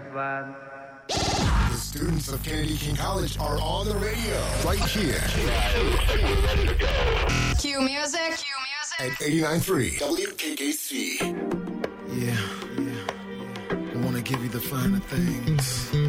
fun. The students of Kennedy King College are on the radio right here. Cue music. At 89.3 WKKC. Yeah. I want to give you the finer things.